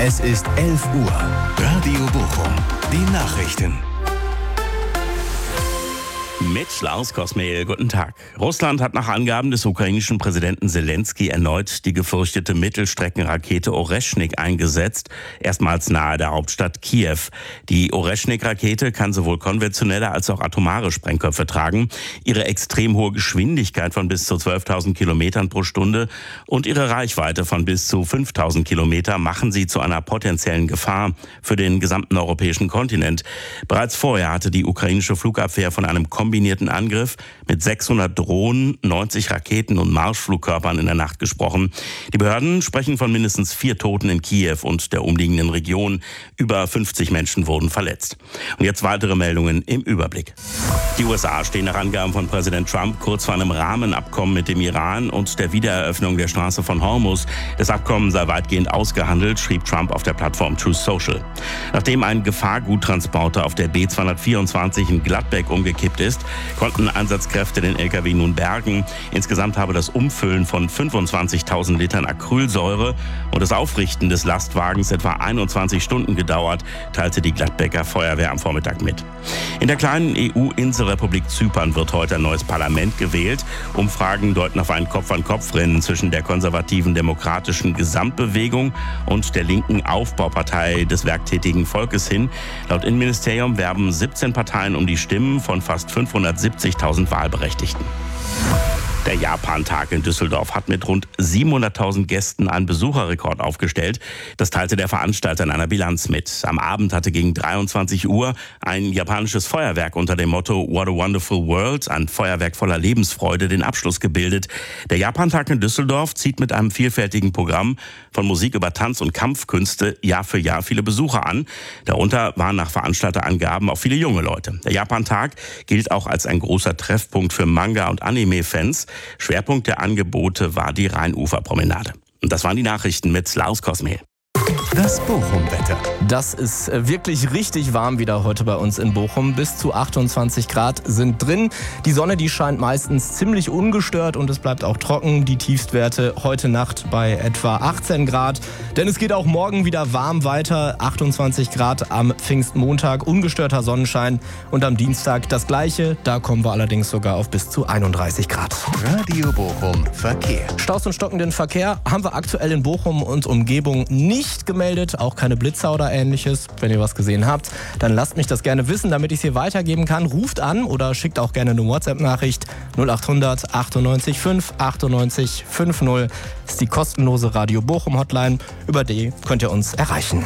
Es ist 11 Uhr. Radio Bochum. Die Nachrichten. Mit Lars Kosmehl, guten Tag. Russland hat nach Angaben des ukrainischen Präsidenten Zelensky erneut die gefürchtete Mittelstreckenrakete Oreschnik eingesetzt, erstmals nahe der Hauptstadt Kiew. Die Oreschnik-Rakete kann sowohl konventionelle als auch atomare Sprengköpfe tragen. Ihre extrem hohe Geschwindigkeit von bis zu 12.000 Kilometern pro Stunde und ihre Reichweite von bis zu 5.000 Kilometer machen sie zu einer potenziellen Gefahr für den gesamten europäischen Kontinent. Bereits vorher hatte die ukrainische Flugabwehr von einem kombinierten Angriff mit 600 Drohnen, 90 Raketen und Marschflugkörpern in der Nacht gesprochen. Die Behörden sprechen von mindestens 4 Toten in Kiew und der umliegenden Region. Über 50 Menschen wurden verletzt. Und jetzt weitere Meldungen im Überblick. Die USA stehen nach Angaben von Präsident Trump kurz vor einem Rahmenabkommen mit dem Iran und der Wiedereröffnung der Straße von Hormuz. Das Abkommen sei weitgehend ausgehandelt, schrieb Trump auf der Plattform Truth Social. Nachdem ein Gefahrguttransporter auf der B224 in Gladbeck umgekippt ist, konnten Einsatzkräfte den LKW nun bergen. Insgesamt habe das Umfüllen von 25.000 Litern Acrylsäure und das Aufrichten des Lastwagens etwa 21 Stunden gedauert, teilte die Gladbecker Feuerwehr am Vormittag mit. In der kleinen EU-Inselrepublik Zypern wird heute ein neues Parlament gewählt. Umfragen deuten auf ein Kopf-an-Kopf-Rennen zwischen der konservativen Demokratischen Gesamtbewegung und der linken Aufbaupartei des werktätigen Volkes hin. Laut Innenministerium werben 17 Parteien um die Stimmen von fast 570.000 Wahlberechtigten. Der Japan-Tag in Düsseldorf hat mit rund 700.000 Gästen einen Besucherrekord aufgestellt. Das teilte der Veranstalter in einer Bilanz mit. Am Abend hatte gegen 23 Uhr ein japanisches Feuerwerk unter dem Motto What a Wonderful World, ein Feuerwerk voller Lebensfreude, den Abschluss gebildet. Der Japan-Tag in Düsseldorf zieht mit einem vielfältigen Programm von Musik über Tanz- und Kampfkünste Jahr für Jahr viele Besucher an. Darunter waren nach Veranstalterangaben auch viele junge Leute. Der Japan-Tag gilt auch als ein großer Treffpunkt für Manga- und Anime-Fans. Schwerpunkt der Angebote war die Rheinuferpromenade. Und das waren die Nachrichten mit Lars Kosmehl. Das Bochum-Wetter. Das ist wirklich richtig warm wieder heute bei uns in Bochum. Bis zu 28 Grad sind drin. Die Sonne, die scheint meistens ziemlich ungestört und es bleibt auch trocken. Die Tiefstwerte heute Nacht bei etwa 18 Grad. Denn es geht auch morgen wieder warm weiter. 28 Grad am Pfingstmontag, ungestörter Sonnenschein. Und am Dienstag das Gleiche. Da kommen wir allerdings sogar auf bis zu 31 Grad. Radio Bochum Verkehr. Staus und stockenden Verkehr haben wir aktuell in Bochum und Umgebung nicht gemeldet, auch keine Blitzer oder ähnliches. Wenn ihr was gesehen habt, dann lasst mich das gerne wissen, damit ich es hier weitergeben kann. Ruft an oder schickt auch gerne eine WhatsApp-Nachricht. 0800 98 5 98 50 ist die kostenlose Radio Bochum Hotline. Über die könnt ihr uns erreichen.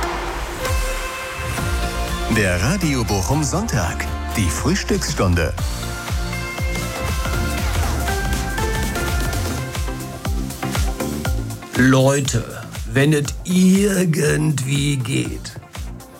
Der Radio Bochum Sonntag. Die Frühstücksstunde. Leute, wenn es irgendwie geht,